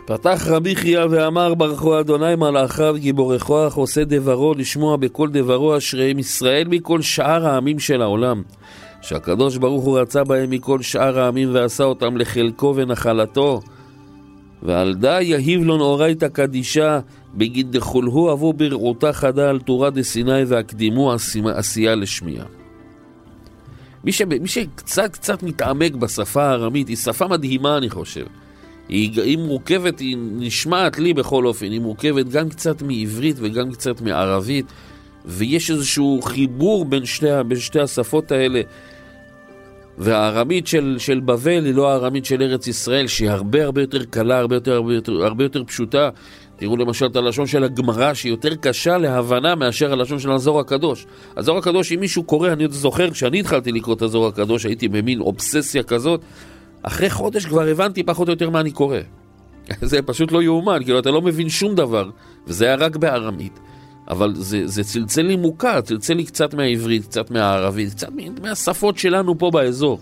פתח רבי חייא ואמר ברכו אדוני מלאכיו גיבורי כוח עושה דברו לשמוע בכל דברו אשריהם ישראל מכל שאר העמים של העולם שהקדוש ברוך הוא רצה בהם מכל שאר העמים ועשה אותם לחלקו ונחלתו ועל די יהיב לו נאורייתא קדישה בגיד דחולהו אבו ברעותה חדה על תורה דסיני והקדימו עשייה לשמיעה. מי שקצת מתעמק בשפה הארמית, היא שפה מדהימה אני חושב. היא מורכבת, היא נשמעת לי בכל אופן, היא מורכבת גם קצת מעברית וגם קצת מערבית, ויש איזשהו חיבור בין שתי השפות האלה, והארמית של בבל היא לא הארמית של ארץ ישראל, שהיא הרבה יותר קלה, הרבה יותר פשוטה. תראו למשל את הלשון של הגמרא, שהיא יותר קשה להבנה מאשר הלשון של הזוהר הקדוש. הזוהר הקדוש, אם מישהו קורא, אני זוכר, כשאני התחלתי לקרוא את הזוהר הקדוש, הייתי במין אובססיה כזאת, אחרי חודש כבר הבנתי פחות או יותר מה אני קורא. זה פשוט לא יאומן, כאילו אתה לא מבין שום דבר, וזה היה רק בארמית. אבל זה צלצל לי מוכר, צלצל לי קצת מהעברית, קצת מהערבית, קצת מהשפות שלנו פה באזור.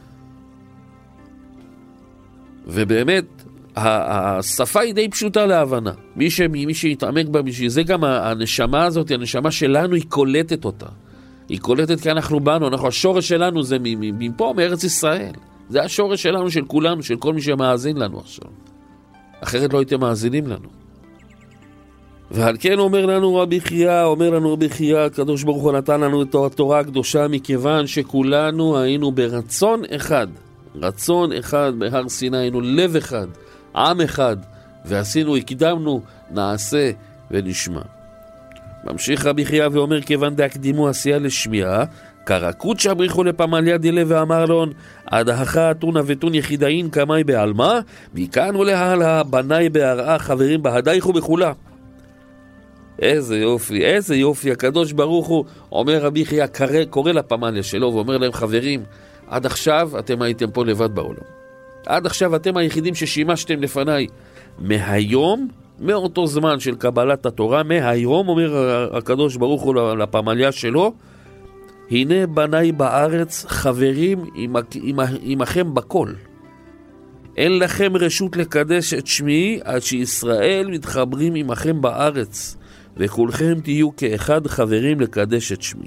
ובאמת, השפה היא די פשוטה להבנה. מי שיתעמק בה, זה גם הנשמה הזאת, הנשמה שלנו, היא קולטת אותה. היא קולטת כי אנחנו באנו, השורש שלנו זה מפה, מארץ ישראל. זה השורש שלנו, של כולנו, של כל מי שמאזין לנו עכשיו. אחרת לא הייתם מאזינים לנו. ועל כן אומר לנו רבי חייא, הקדוש ברוך הוא נתן לנו את התורה הקדושה מכיוון שכולנו היינו ברצון אחד בהר סיני, היינו לב אחד, עם אחד, ועשינו, הקדמנו, נעשה ונשמע. ממשיך רבי חייא ואומר כיוון דהקדימו עשייה לשמיעה, קרקות שבריחו לפמליה דילה ואמר לון, הדהכה אתונה ותון יחידאין כמי בעלמה, מכאן ולהלה בני בהרעה חברים בהדייכו בכולה. איזה יופי, הקדוש ברוך הוא, אומר רבי חייא, קורא לפמליה שלו ואומר להם חברים, עד עכשיו אתם הייתם פה לבד בעולם. עד עכשיו אתם היחידים ששימשתם לפניי. מהיום, מאותו זמן של קבלת התורה, מהיום אומר הקדוש ברוך הוא לפמליה שלו, הנה בני בארץ חברים עמכם בכל. אין לכם רשות לקדש את שמי עד שישראל מתחברים עמכם בארץ, וכולכם תהיו כאחד חברים לקדש את שמי.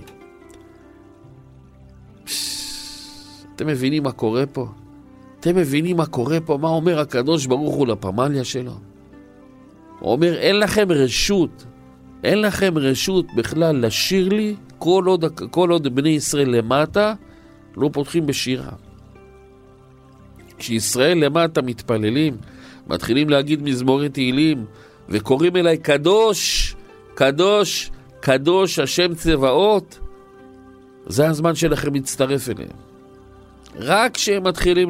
אתם מבינים מה קורה פה? אתם מבינים מה קורה פה? מה אומר הקדוש ברוך הוא לפמליה שלו? הוא אומר, אין לכם רשות בכלל לשיר לי, כל עוד בני ישראל למטה לא פותחים בשירה. כשישראל למטה מתפללים, מתחילים להגיד מזמורי תהילים, וקוראים אליי קדוש, קדוש, קדוש השם צבאות, זה הזמן שלכם מצטרף אליהם. רק כשהם מתחילים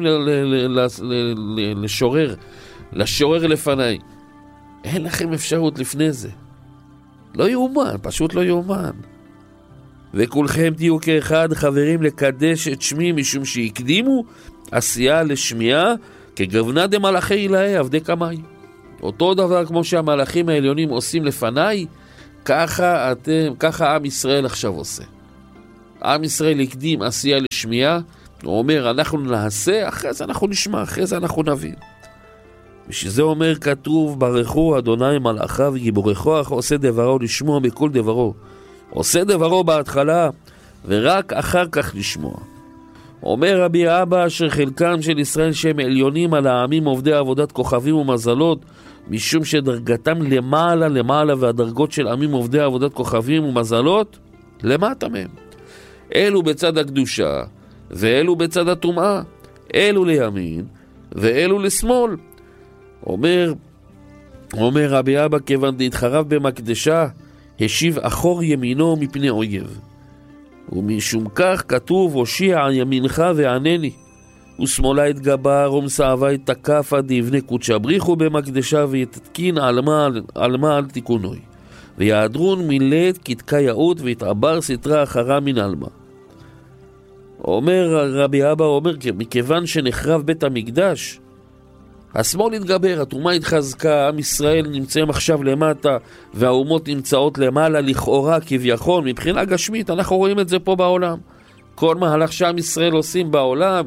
לשורר לפניי, אין לכם אפשרות לפני זה. לא יאומן, פשוט לא יאומן. וכולכם תהיו כאחד חברים לקדש את שמי, משום שהקדימו עשייה לשמיעה כגוונה דמלאכי אלוהי עבדי קמאי. אותו דבר כמו שהמלאכים העליונים עושים לפניי, ככה עם ישראל עכשיו עושה. עם ישראל הקדים עשייה לשמיעה, הוא אומר אנחנו נעשה, אחרי זה אנחנו נשמע, אחרי זה אנחנו נבין. ושזה אומר כתוב ברכו אדוני מלאכיו גיבורי כוח עושה דברו לשמוע בכל דברו. עושה דברו בהתחלה ורק אחר כך לשמוע. אומר רבי אבא אשר חלקם של ישראל שהם עליונים על העמים עובדי עבודת כוכבים ומזלות, משום שדרגתם למעלה והדרגות של עמים עובדי עבודת כוכבים ומזלות למטה מהם. אלו בצד הקדושה ואלו בצד הטומאה, אלו לימין ואלו לשמאל. אומר רבי אבא כיוון דהתחרב במקדשה השיב אחור ימינו מפני אויב, ומשום כך כתוב הושיע ימינך וענני, ושמאלה התגבר ומסעבה התקף עד יבנה קודשא בריחו במקדשה ויתתקין עלמה על תיקונוי, ויעדרון מילת כתקה יאות והתעבר סתרה אחרה מן עלמה. אומר רבי אבא, מכיוון שנחרב בית המקדש, השמאל התגבר, התרומה התחזקה, עם ישראל נמצאים עכשיו למטה, והאומות נמצאות למעלה לכאורה כביכול, מבחינה גשמית, אנחנו רואים את זה פה בעולם. כל מהלך שעם ישראל עושים בעולם,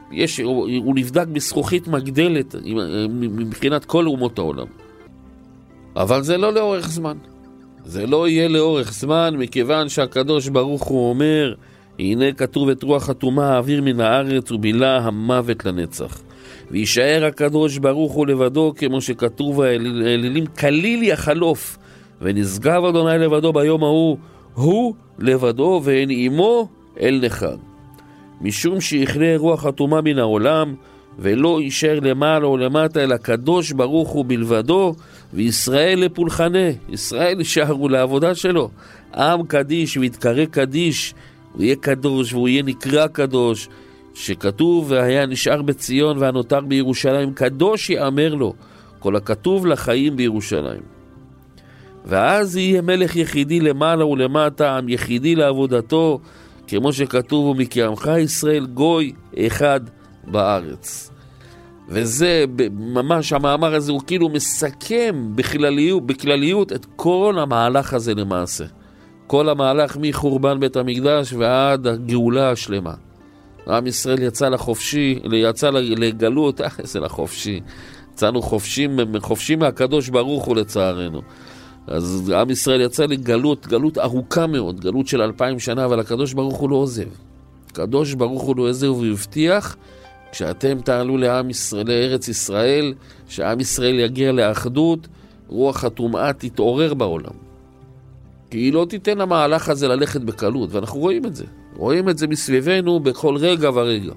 הוא נבדק בזכוכית מגדלת מבחינת כל אומות העולם. אבל זה לא לאורך זמן. זה לא יהיה לאורך זמן, מכיוון שהקדוש ברוך הוא אומר, הנה כתוב את רוח חתומה האוויר מן הארץ ובילה המוות לנצח. וישאר הקדוש ברוך הוא לבדו, כמו שכתוב האלילים, כליל יחלוף, ונשגב אדוני לבדו ביום ההוא, הוא לבדו ואין עמו אל נחד. משום שיכלה רוח חתומה מן העולם, ולא יישאר למעלה או למטה, אלא הקדוש ברוך הוא בלבדו, וישראל לפולחנה. ישראל יישארו לעבודה שלו. עם קדיש ויתקרא קדיש, הוא יהיה קדוש והוא יהיה נקרא קדוש, שכתוב והיה נשאר בציון והנותר בירושלים, קדוש יאמר לו, כל הכתוב לחיים בירושלים. ואז יהיה מלך יחידי למעלה ולמטה, עם יחידי לעבודתו, כמו שכתוב, ומקיימך ישראל גוי אחד בארץ. וזה ממש, המאמר הזה הוא כאילו מסכם בכלליות את כל המהלך הזה למעשה. כל המהלך מחורבן בית המקדש ועד הגאולה השלמה. עם ישראל יצא לחופשי, יצא לגלות, זה לחופשי. יצאנו חופשים מהקדוש ברוך הוא לצערנו. אז עם ישראל יצא לגלות, גלות ארוכה מאוד, גלות של 2000 שנה, אבל הקדוש ברוך הוא לא עוזב. הקדוש ברוך הוא לא עוזב והבטיח, כשאתם תעלו לעם ישראל, לארץ ישראל, שעם ישראל יגיע לאחדות, רוח הטומאה תתעורר בעולם. כי היא לא תיתן המהלך הזה ללכת בקלות, ואנחנו רואים את זה. רואים את זה מסביבנו בכל רגע ורגע.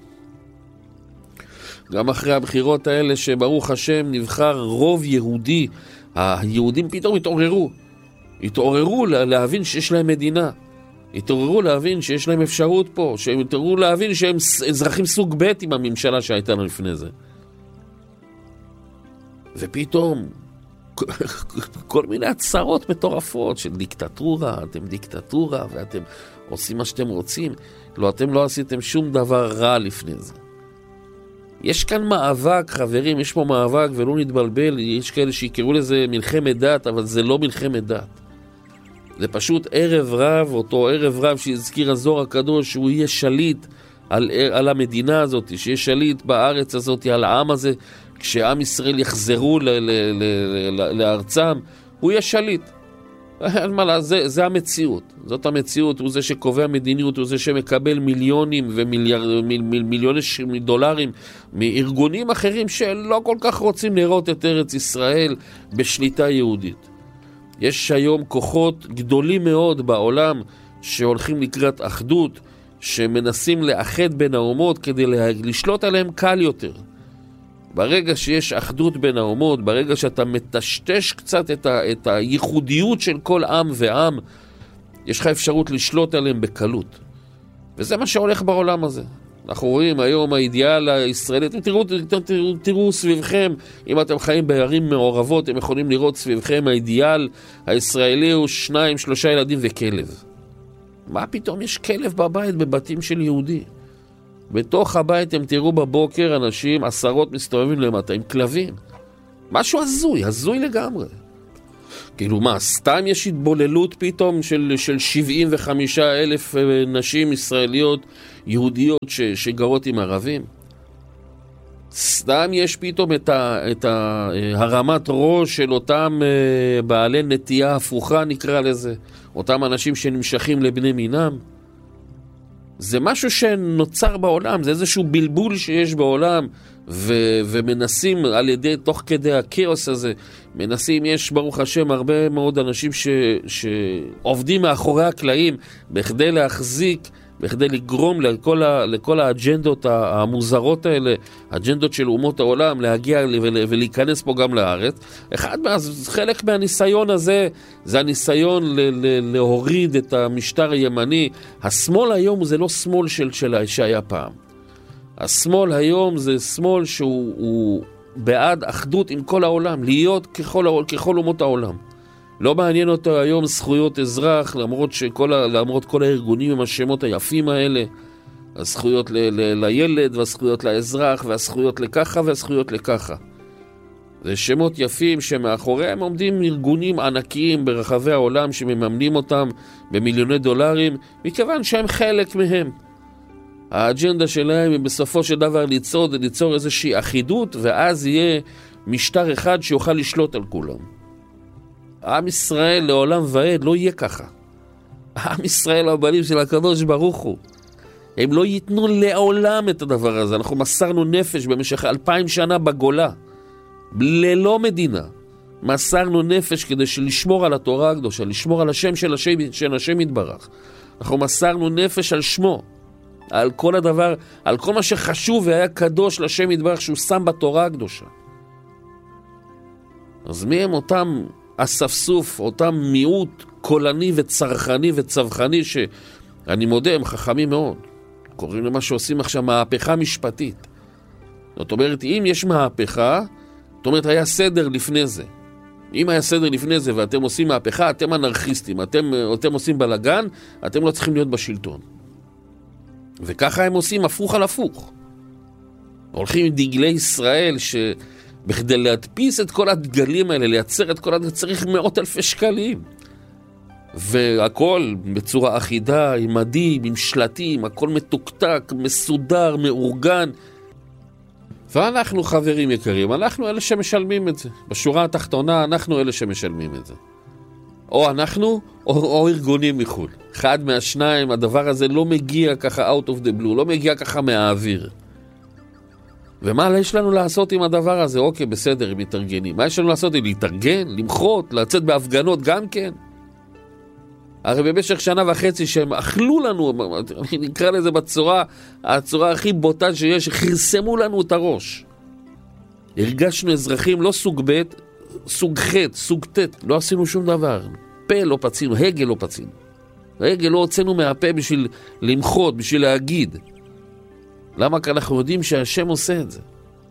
גם אחרי הבחירות האלה שברוך השם נבחר רוב יהודי, היהודים פתאום התעוררו להבין שיש להם מדינה. התעוררו להבין שיש להם אפשרות פה, שהם התעוררו להבין שהם אזרחים סוג ב' עם הממשלה שהייתה לנו לפני זה. ופתאום כל מיני הצהרות מטורפות של דיקטטורה, אתם דיקטטורה ואתם עושים מה שאתם רוצים. לא, אתם לא עשיתם שום דבר רע לפני זה. יש כאן מאבק, חברים, יש פה מאבק ולא נתבלבל, יש כאלה שיקראו לזה מלחמת דת, אבל זה לא מלחמת דת. זה פשוט ערב רב, אותו ערב רב שהזכיר הזוהר הקדוש, שהוא יהיה שליט על המדינה הזאת, שיהיה שליט בארץ הזאת, על העם הזה, כשעם ישראל יחזרו לארצם, הוא יהיה שליט. אין מה לה, זה המציאות. זאת המציאות, הוא זה שקובע מדיניות, הוא זה שמקבל מיליונים ומיליוני דולרים מארגונים אחרים שלא כל כך רוצים לראות את ארץ ישראל בשליטה יהודית. יש היום כוחות גדולים מאוד בעולם שהולכים לקראת אחדות, שמנסים לאחד בין האומות כדי לשלוט עליהם קל יותר. ברגע שיש אחדות בין האומות, ברגע שאתה מטשטש קצת את הייחודיות של כל עם ועם, יש לך אפשרות לשלוט עליהם בקלות. וזה מה שהולך בעולם הזה. אנחנו רואים היום האידיאל הישראלי, תראו סביבכם, אם אתם חיים בערים מעורבות, אתם יכולים לראות סביבכם, האידיאל הישראלי הוא 2-3 ילדים וכלב. מה פתאום יש כלב בבית, בבתים של יהודי? בתוך הבית הם תראו בבוקר אנשים, עשרות מסתובבים למטה עם כלבים. משהו הזוי לגמרי. כאילו מה, סתם יש התבוללות פתאום של 75,000 נשים ישראליות, יהודיות שגרות עם ערבים? סתם יש פתאום את הרמת ראש של אותם בעלי נטייה הפוכה נקרא לזה, אותם אנשים שנמשכים לבני מינם? זה משהו שנוצר בעולם, זה איזשהו בלבול שיש בעולם, ומנסים על ידי, תוך כדי הכאוס הזה, מנסים, יש ברוך השם הרבה מאוד אנשים שעובדים מאחורי הקלעים, בכדי להחזיק, בכדי לגרום לכל האג'נדות המוזרות האלה, אג'נדות של אומות העולם, להגיע ולהיכנס פה גם לארץ. חלק מהניסיון הזה, זה הניסיון להוריד את המשטר הימני. השמאל היום זה לא שמאל שהיה פעם. השמאל היום זה שמאל שהוא בעד אחדות עם כל העולם, להיות ככל אומות העולם. לא מעניין אותו היום זכויות אזרח, למרות כל הארגונים עם השמות היפים האלה, הזכויות לילד והזכויות לאזרח והזכויות לככה והזכויות לככה. זה שמות יפים שמאחוריהם עומדים ארגונים ענקיים ברחבי העולם שמממנים אותם במיליוני דולרים, מכיוון שהם חלק מהם. האג'נדה שלהם היא בסופו של דבר ליצור איזושהי אחידות, ואז יהיה משטר אחד שיוכל לשלוט על כולם. עם ישראל לעולם ועד לא יהיה ככה. עם ישראל הבנים של הקדוש ברוך הוא. הם לא ייתנו לעולם את הדבר הזה. אנחנו מסרנו נפש במשך 2000 שנה בגולה. ללא מדינה. מסרנו נפש כדי לשמור על התורה הקדושה, לשמור על השם של השם יתברך. אנחנו מסרנו נפש על שמו. על כל הדבר, על כל מה שחשוב והיה קדוש לשם יתברך שהוא שם בתורה הקדושה. אז מי הם אותם אספסוף, אותם מיעוט קולני וצרכני וצווחני שאני מודה, הם חכמים מאוד. קוראים למה שעושים עכשיו מהפכה משפטית. זאת אומרת, אם יש מהפכה, זאת אומרת, היה סדר לפני זה. אם היה סדר לפני זה ואתם עושים מהפכה, אתם אנרכיסטים, אתם עושים בלגן, אתם לא צריכים להיות בשלטון. וככה הם עושים הפוך על הפוך. הולכים עם דגלי ישראל שבכדי להדפיס את כל הדגלים האלה, לייצר את כל הדגלים, צריך 100,000 שקלים. והכל בצורה אחידה, עם מדים, עם שלטים, הכל מתוקתק, מסודר, מאורגן. ואנחנו חברים יקרים, אנחנו אלה שמשלמים את זה. בשורה התחתונה אנחנו אלה שמשלמים את זה. או אנחנו, או ארגונים מחול. אחד מהשניים, הדבר הזה לא מגיע ככה out of the blue, לא מגיע ככה מהאוויר. ומה יש לנו לעשות עם הדבר הזה? אוקיי, בסדר, הם מתארגנים. מה יש לנו לעשות? להתארגן, למחות, לצאת בהפגנות גם כן? הרי במשך 1.5 שנה שהם אכלו לנו, אני נקרא לזה הצורה הכי בוטה שיש, חרסמו לנו את הראש. הרגשנו אזרחים לא סוג ב', סוג ח', סוג ת', לא עשינו שום דבר. פה לא פצינו, הגל לא פצינו. הגל לא הוצאנו מהפה בשביל למחות, בשביל להגיד. למה? כי אנחנו יודעים שהשם עושה את זה.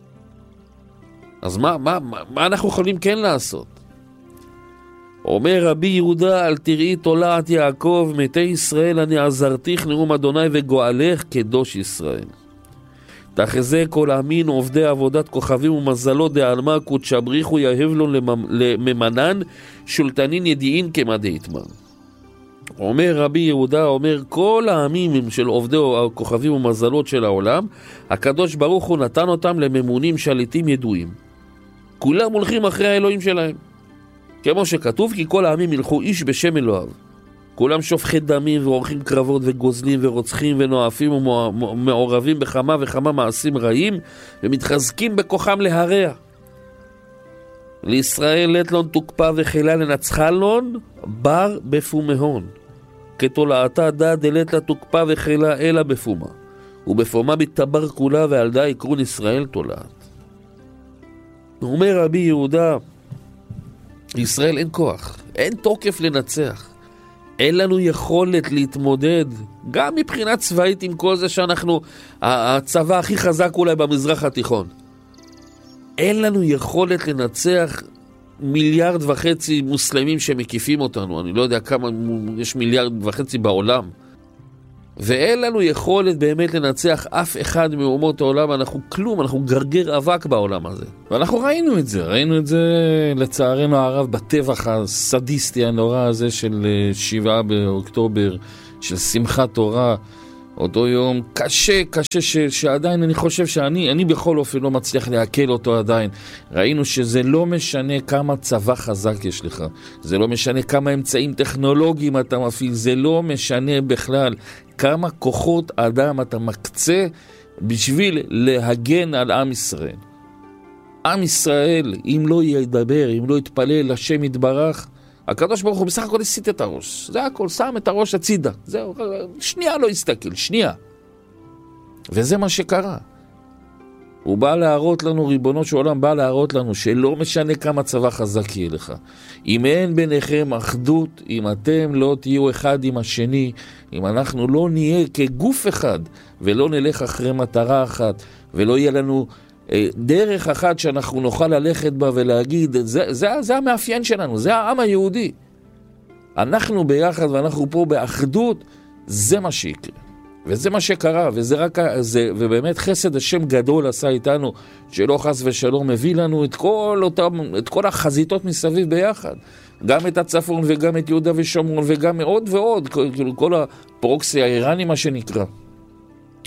אז מה אנחנו יכולים כן לעשות? אומר רבי יהודה, אל תראי תולעת יעקב, מתי ישראל אני עזרתיך נאום אדוני וגואלך קדוש ישראל. תחזה כל אמין עובדי עבודת כוכבים ומזלות דעלמה קודשא בריחו יהב לו לממנן שולטנין ידיעין כמדי יתמר. אומר רבי יהודה, אומר כל העמים של עובדי הכוכבים ומזלות של העולם, הקדוש ברוך הוא נתן אותם לממונים שליטים ידועים. כולם הולכים אחרי האלוהים שלהם. כמו שכתוב, כי כל העמים ילכו איש בשם אלוהיו. כולם שופכי דמים ועורכים קרבות וגוזלים ורוצחים ונואפים ומעורבים בכמה וכמה מעשים רעים ומתחזקים בכוחם להרע. לישראל לטלון תוקפה וחילה לנצחלון בר בפומהון. כתולעתה דה דלטלה תוקפה וחילה אלא בפומה. ובפומה מתבר כולה ועל דה יקרון ישראל תולעת. אומר רבי יהודה, לישראל אין כוח, אין תוקף לנצח. אין לנו יכולת להתמודד, גם מבחינה צבאית עם כל זה שאנחנו הצבא הכי חזק אולי במזרח התיכון. אין לנו יכולת לנצח 1.5 מיליארד מוסלמים שמקיפים אותנו. אני לא יודע כמה, יש 1.5 מיליארד בעולם. ואין לנו יכולת באמת לנצח אף אחד מאומות העולם. אנחנו כלום, אנחנו גרגר אבק בעולם הזה. ואנחנו ראינו את זה לצערנו הרב בטבח הסדיסטי הנורא הזה של 7 באוקטובר, של שמחת תורה. אותו יום קשה שעדיין אני חושב שאני בכל אופן לא מצליח להקל אותו עדיין. ראינו שזה לא משנה כמה צבא חזק יש לך, זה לא משנה כמה אמצעים טכנולוגיים אתה מפעיל, זה לא משנה בכלל כמה כוחות אדם אתה מקצה בשביל להגן על עם ישראל. עם ישראל, אם לא ידבר, אם לא יתפלל לשם יתברך, הקדוש ברוך הוא בסך הכל הסיט את הראש. זה הכל, שם את הראש הצידה. זהו, שנייה לא יסתכל, שנייה. וזה מה שקרה. הוא בא להראות לנו, ריבונו של עולם בא להראות לנו שלא משנה כמה צבא חזק יהיה לך. אם אין ביניכם אחדות, אם אתם לא תהיו אחד עם השני, אם אנחנו לא נהיה כגוף אחד, ולא נלך אחרי מטרה אחת, ולא יהיה לנו דרך אחת שאנחנו נוכל ללכת בה ולהגיד, זה המאפיין שלנו, זה העם היהודי. אנחנו ביחד ואנחנו פה באחדות, זה מה שיקרה. וזה מה שקרה, ובאמת חסד השם גדול עשה איתנו, שלא חס ושלום מביא לנו את כל החזיתות מסביב ביחד. גם את הצפון וגם את יהודה ושומרון וגם עוד ועוד, כל הפרוקסי האיראני מה שנקרא.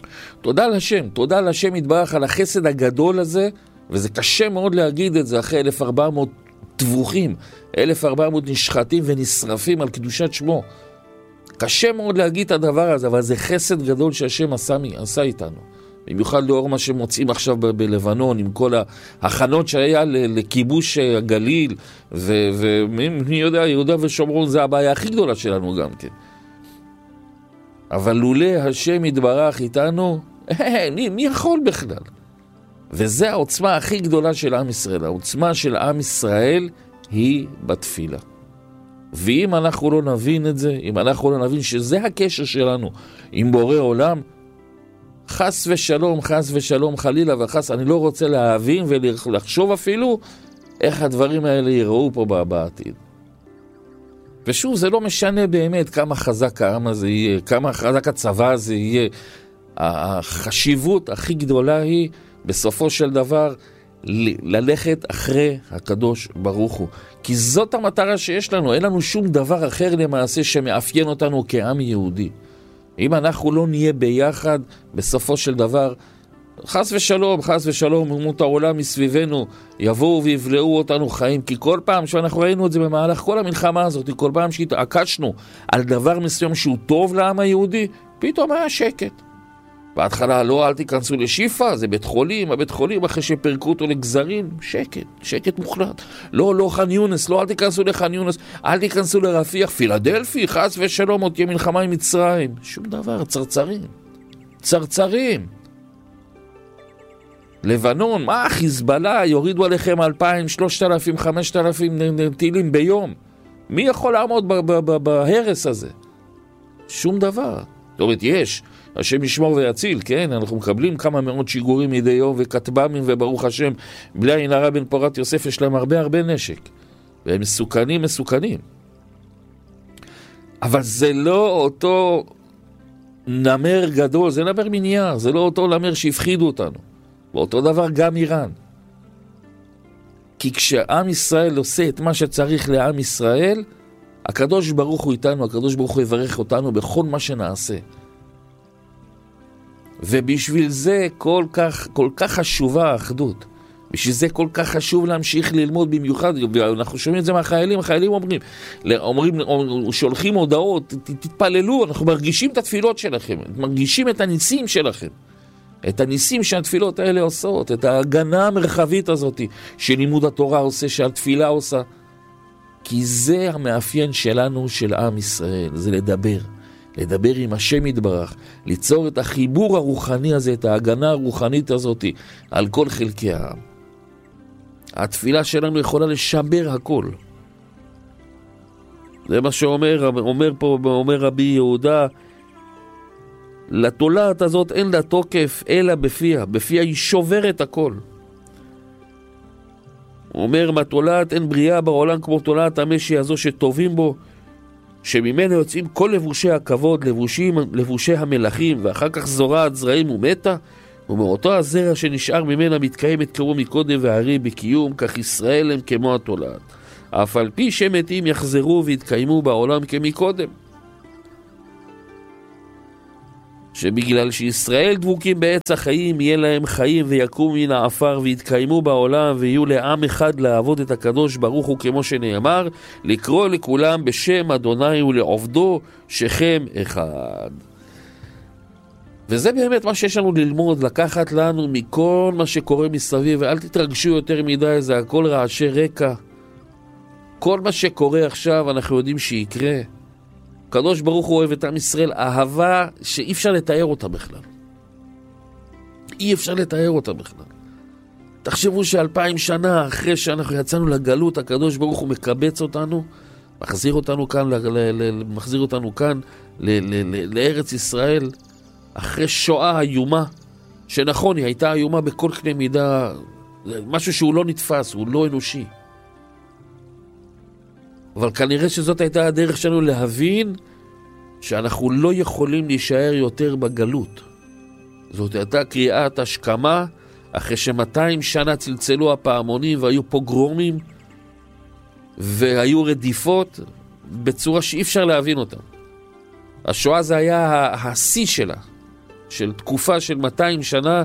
תודה לשם יתברך על החסד הגדול הזה, וזה קשה מאוד להגיד את זה אחרי 1400 טבוחים, 1400 נשחטים ונשרפים על קדושת שמו. קשה מאוד להגיד את הדבר הזה, אבל זה חסד גדול שהשם עשה איתנו. במיוחד לאור מה שמוצאים עכשיו בלבנון, עם כל ההכנות שהיה לכיבוש הגליל, ומי יודע, יהודה ושומרון זה הבעיה הכי גדולה שלנו גם כן. אבל לולא השם יתברך איתנו, מי יכול בכלל? וזה העוצמה הכי גדולה של עם ישראל. העוצמה של עם ישראל היא בתפילה. ואם אנחנו לא נבין את זה, אם אנחנו לא נבין שזה הקשר שלנו עם בורא עולם, חס ושלום, חלילה וחס, אני לא רוצה להבין ולחשוב אפילו איך הדברים האלה יראו פה בעתיד. ושוב, זה לא משנה באמת כמה חזק העם הזה יהיה, כמה חזק הצבא הזה יהיה. החשיבות הכי גדולה היא בסופו של דבר ללכת אחרי הקדוש ברוך הוא. כי זאת המטרה שיש לנו, אין לנו שום דבר אחר למעשה שמאפיין אותנו כעם יהודי. אם אנחנו לא נהיה ביחד, בסופו של דבר, חס ושלום, אומות העולם מסביבנו יבואו ויבלעו אותנו חיים, כי כל פעם שאנחנו ראינו את זה במהלך כל המלחמה הזאת, כל פעם שהתעקשנו על דבר מסוים שהוא טוב לעם היהודי, פתאום היה שקט. בהתחלה לא, אל תיכנסו לשיפה, זה בית חולים, הבית חולים אחרי שפרקו אותו לגזרים, שקט מוחלט. לא ח'אן יונס, אל תיכנסו לח'אן יונס, אל תיכנסו לרפיח, פילדלפי, חס ושלום, עוד תהיה מלחמה עם מצרים. שום דבר, צרצרים. לבנון, מה חיזבאללה, יורידו עליכם 2,000, 3,000, 5,000 טילים ביום. מי יכול לעמוד בהרס הזה? שום דבר. זאת אומרת, יש, השם ישמור ויציל, כן? אנחנו מקבלים כמה מאות שיגורים מדי יום וכתבמים, וברוך השם, בלי עין הרע בן פורת יוסף יש להם הרבה נשק. והם מסוכנים. אבל זה לא אותו נמר גדול, זה נמר מנייר, זה לא אותו נמר שהפחידו אותנו. ואותו דבר גם איראן. כי כשעם ישראל עושה את מה שצריך לעם ישראל, הקדוש ברוך הוא איתנו, הקדוש ברוך הוא יברך אותנו בכל מה שנעשה. ובשביל זה כל כך חשובה האחדות. בשביל זה כל כך חשוב להמשיך ללמוד במיוחד, ואנחנו שומעים את זה מהחיילים, החיילים אומרים, שולחים הודעות, תתפללו, אנחנו מרגישים את התפילות שלכם, מרגישים את הניסים שלכם. את הניסים שהתפילות האלה עושות, את ההגנה המרחבית הזאת שלימוד התורה עושה, שהתפילה עושה. כי זה המאפיין שלנו, של עם ישראל, זה לדבר עם השם יתברך, ליצור את החיבור הרוחני הזה, את ההגנה הרוחנית הזאת על כל חלקי העם. התפילה שלנו יכולה לשבר הכל. זה מה אומר רבי יהודה, לתולעת הזאת אין לה תוקף אלא בפיה היא שוברת הכל. הוא אומר, מהתולעת אין בריאה בעולם כמו תולעת המשי הזו שטובים בו, שממנו יוצאים כל לבושי הכבוד, לבושי המלכים, ואחר כך זורעת זרעים ומתה, ומאותו הזרע שנשאר ממנה מתקיימת כמו מקודם והרי בקיום, כך ישראל הם כמו התולעת. אף על פי שמתים יחזרו ויתקיימו בעולם כמקודם. שבגלל שישראל דבוקים בעץ החיים, יהיה להם חיים ויקום מן האפר ויתקיימו בעולם ויהיו לעם אחד לעבוד את הקדוש ברוך הוא, כמו שנאמר, לקרוא לכולם בשם אדוני ולעובדו שכם אחד. וזה באמת מה שיש לנו ללמוד, לקחת לנו מכל מה שקורה מסביב, ואל תתרגשו יותר מדי, זה הכל רעשי רקע. כל מה שקורה עכשיו אנחנו יודעים שיקרה. הקדוש ברוך הוא אוהב את עם ישראל אהבה שאי אפשר לתאר אותה בכלל. תחשבו ש2000 שנה אחרי שאנחנו יצאנו לגלות, הקדוש ברוך הוא מקבץ אותנו, מחזיר אותנו כאן לארץ ישראל, אחרי שואה איומה, שנכון, היא הייתה איומה בכל קנה מידה, משהו שהוא לא נתפס, הוא לא אנושי. אבל כנראה שזאת הייתה הדרך שלנו להבין שאנחנו לא יכולים להישאר יותר בגלות. זאת הייתה קריאת השכמה, אחרי ש200 שנה צלצלו הפעמונים והיו פוגרומים והיו רדיפות בצורה שאי אפשר להבין אותה. השואה זה היה השיא שלה, של תקופה של 200 שנה,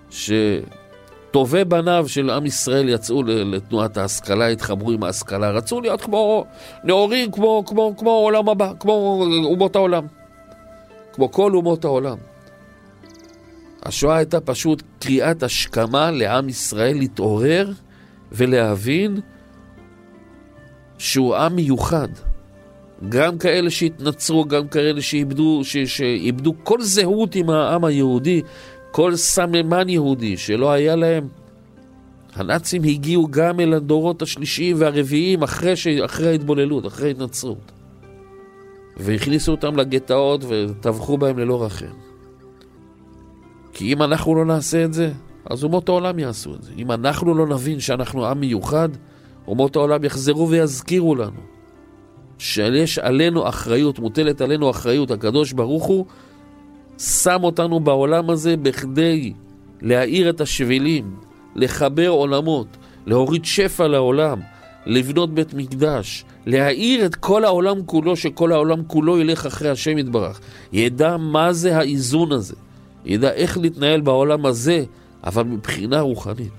שטובי בניו של עם ישראל יצאו לתנועת ההשכלה, התחברו עם ההשכלה, רצו להיות כמו נאורים, כמו העולם הבא, כמו אומות העולם, כמו כל אומות העולם. השואה הייתה פשוט קריאת השכמה לעם ישראל להתעורר ולהבין שהוא עם מיוחד. גם כאלה שהתנצרו, גם כאלה שאיבדו כל זהות עם העם היהודי, כל סממן יהודי שלא היה להם. הנאצים הגיעו גם אל הדורות השלישיים והרביעיים אחרי ההתבוללות, אחרי ההתנצרות. והכניסו אותם לגטאות וטבחו בהם ללא רחם. כי אם אנחנו לא נעשה את זה, אז אומות העולם יעשו את זה. אם אנחנו לא נבין שאנחנו עם מיוחד, אומות העולם יחזרו ויזכירו לנו שיש עלינו אחריות, מוטלת עלינו אחריות. הקדוש ברוך הוא שם אותנו בעולם הזה בכדי להאיר את השבילים, לחבר עולמות, להוריד שפע לעולם, לבנות בית מקדש, להאיר את כל העולם כולו, שכל העולם כולו ילך אחרי השם יתברך. ידע מה זה האיזון הזה, ידע איך להתנהל בעולם הזה, אבל מבחינה רוחנית.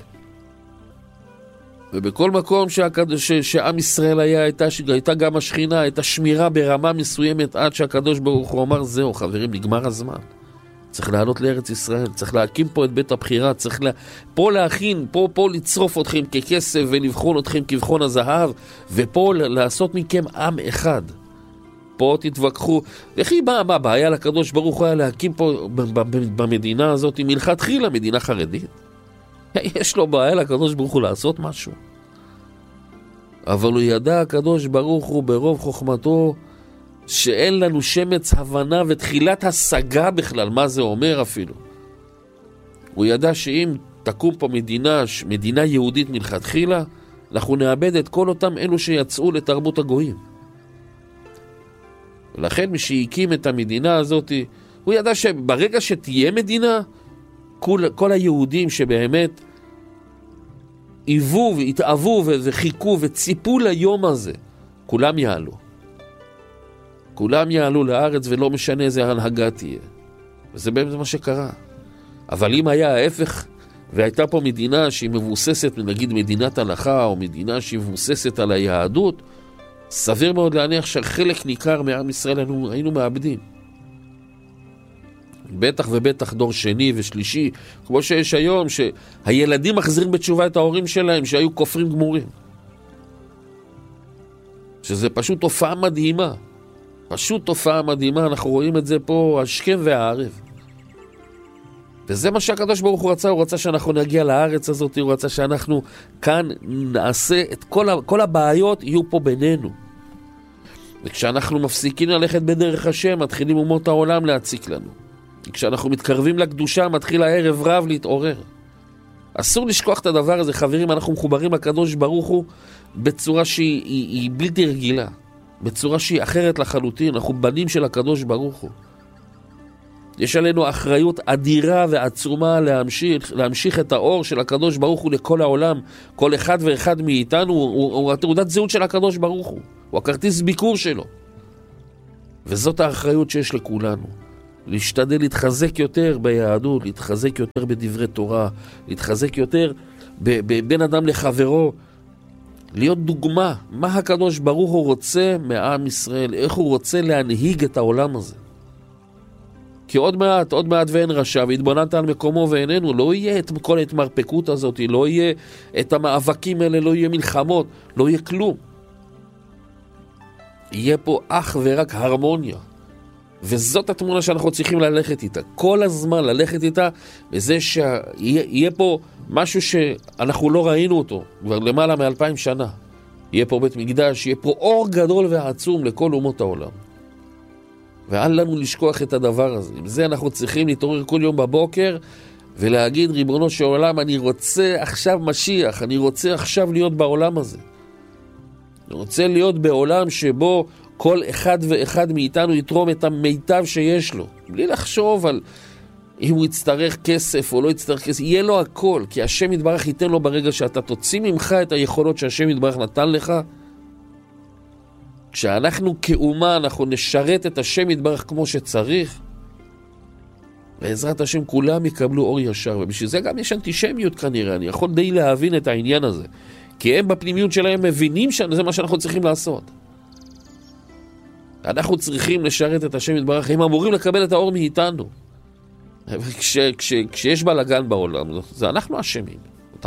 ובכל מקום שעם ישראל הייתה גם השכינה, הייתה שמירה ברמה מסוימת, עד שהקדוש ברוך הוא אמר, זהו חברים, נגמר הזמן. צריך לעלות לארץ ישראל, צריך להקים פה את בית הבחירה, צריך פה להכין, פה לצרוף אתכם ככסף ולבחון אתכם כבחון הזהב, ופה לעשות מכם עם אחד. פה תתווכחו. וכי מה הבעיה לקדוש ברוך הוא היה להקים פה במדינה הזאת, מלכתחילה מדינה חרדית? יש לו בעיה לקדוש ברוך הוא לעשות משהו. אבל הוא ידע הקדוש ברוך הוא ברוב חוכמתו שאין לנו שמץ הבנה ותחילת השגה בכלל מה זה אומר אפילו. הוא ידע שאם תקום פה מדינה יהודית מלכתחילה, אנחנו נאבד את כל אותם אלו שיצאו לתרבות הגויים. ולכן מי שהקים את המדינה הזאת, הוא ידע שברגע שתהיה מדינה, כל היהודים שבאמת היוו והתאהבו וחיכו וציפו ליום הזה, כולם יעלו. כולם יעלו לארץ ולא משנה איזה הנהגה תהיה. וזה באמת מה שקרה. אבל אם היה ההפך, והייתה פה מדינה שהיא מבוססת, נגיד מדינת הלכה, או מדינה שהיא מבוססת על היהדות, סביר מאוד להניח שחלק ניכר מעם ישראל היינו מאבדים. בטח ובטח דור שני ושלישי, כמו שיש היום, שהילדים מחזירים בתשובה את ההורים שלהם, שהיו כופרים גמורים. שזה פשוט תופעה מדהימה. פשוט תופעה מדהימה, אנחנו רואים את זה פה השכם והערב. וזה מה שהקדוש ברוך הוא רצה, הוא רצה שאנחנו נגיע לארץ הזאת, הוא רצה שאנחנו כאן נעשה את כל הבעיות יהיו פה בינינו. וכשאנחנו מפסיקים ללכת בדרך השם, מתחילים אומות העולם להציק לנו. כשאנחנו מתקרבים לקדושה, מתחיל הערב רב להתעורר. אסור לשכוח את הדבר הזה, חברים, אנחנו מחוברים לקדוש ברוך הוא בצורה שהיא בלתי רגילה. בצורה שהיא אחרת לחלוטין, אנחנו בנים של הקדוש ברוך הוא. יש עלינו אחריות אדירה ועצומה להמשיך את האור של הקדוש ברוך הוא לכל העולם. כל אחד ואחד מאיתנו הוא התעודת זהות של הקדוש ברוך הוא. הוא הכרטיס ביקור שלו. וזאת האחריות שיש לכולנו. להשתדל להתחזק יותר ביהדות, להתחזק יותר בדברי תורה, להתחזק יותר בין אדם לחברו, להיות דוגמה, מה הקדוש ברוך הוא רוצה מעם ישראל, איך הוא רוצה להנהיג את העולם הזה. כי עוד מעט ואין רשע, והתבוננת על מקומו ואיננו, לא יהיה את כל ההתמרפקות הזאת, לא יהיה את המאבקים האלה, לא יהיה מלחמות, לא יהיה כלום. יהיה פה אך ורק הרמוניה. וזאת התמונה שאנחנו צריכים ללכת איתה. כל הזמן ללכת איתה, וזה שיהיה פה משהו שאנחנו לא ראינו אותו, כבר למעלה מ2000 שנה. יהיה פה בית מקדש, יהיה פה אור גדול ועצום לכל אומות העולם. ואל לנו לשכוח את הדבר הזה. עם זה אנחנו צריכים להתעורר כל יום בבוקר, ולהגיד, ריבונו של עולם, אני רוצה עכשיו משיח, אני רוצה עכשיו להיות בעולם הזה. אני רוצה להיות בעולם שבו כל אחד ואחד מאיתנו יתרום את המיטב שיש לו. בלי לחשוב על אם הוא יצטרך כסף או לא יצטרך כסף. יהיה לו הכל, כי השם יתברך ייתן לו ברגע שאתה תוציא ממך את היכולות שהשם יתברך נתן לך. כשאנחנו כאומה אנחנו נשרת את השם יתברך כמו שצריך, בעזרת השם כולם יקבלו אור ישר, ובשביל זה גם יש אנטישמיות כנראה, אני יכול די להבין את העניין הזה, כי הם בפנימיות שלהם מבינים שזה מה שאנחנו צריכים לעשות. אנחנו צריכים לשרת את השם יתברך, הם אמורים לקבל את האור מאיתנו. כשיש בלגן בעולם, זה אנחנו אשמים,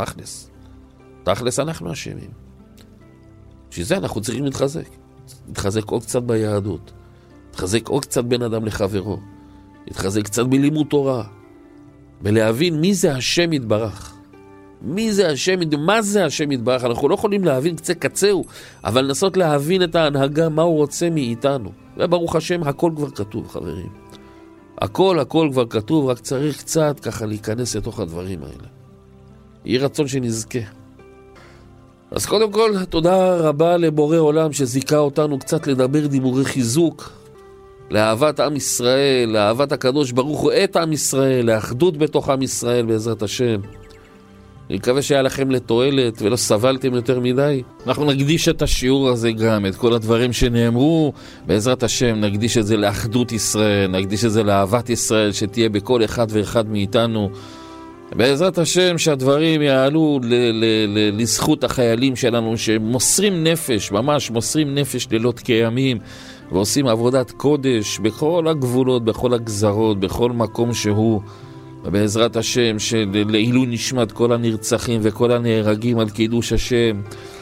תכלס אנחנו אשמים. בשביל זה אנחנו צריכים להתחזק עוד קצת ביהדות, להתחזק עוד קצת בין אדם לחברו, להתחזק קצת בלימוד תורה, ולהבין מי זה השם יתברך. מה זה השם יתברך? אנחנו לא יכולים להבין קצה קצהו, אבל לנסות להבין את ההנהגה, מה הוא רוצה מאיתנו. וברוך השם, הכל כבר כתוב, חברים. הכל כבר כתוב, רק צריך קצת ככה להיכנס לתוך הדברים האלה. יהי רצון שנזכה. אז קודם כל, תודה רבה לבורא עולם שזיקה אותנו קצת לדבר דיבורי חיזוק, לאהבת עם ישראל, לאהבת הקדוש ברוך הוא את עם ישראל, לאחדות בתוך עם ישראל בעזרת השם. אני מקווה שהיה לכם לתועלת ולא סבלתם יותר מדי. אנחנו נקדיש את השיעור הזה גם, את כל הדברים שנאמרו, בעזרת השם נקדיש את זה לאחדות ישראל, נקדיש את זה לאהבת ישראל שתהיה בכל אחד ואחד מאיתנו. בעזרת השם שהדברים יעלו לזכות החיילים שלנו שמוסרים נפש, ממש מוסרים נפש לילות כימים, ועושים עבודת קודש בכל הגבולות, בכל הגזרות, בכל מקום שהוא. ובעזרת השם שלעילוי נשמת כל הנרצחים וכל הנהרגים על קידוש השם,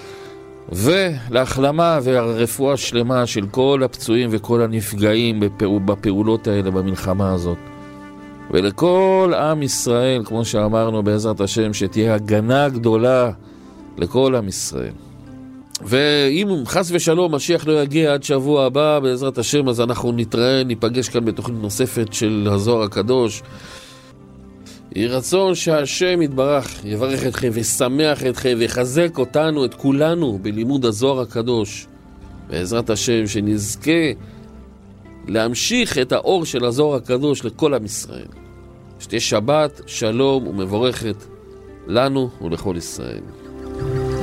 ולהחלמה והרפואה שלמה של כל הפצועים וכל הנפגעים בפעולות האלה במלחמה הזאת. ולכל עם ישראל, כמו שאמרנו בעזרת השם, שתהיה הגנה גדולה לכל עם ישראל. ואם חס ושלום משיח לא יגיע עד שבוע הבא בעזרת השם, אז אנחנו ניפגש כאן בתוכנית נוספת של הזוהר הקדוש. יהי רצון שהשם יתברך יברך אתכם ושמח אתכם ויחזק אותנו, את כולנו, בלימוד הזוהר הקדוש. בעזרת השם שנזכה להמשיך את האור של הזוהר הקדוש לכל עם ישראל. שתהיה שבת, שלום ומבורכת לנו ולכל ישראל.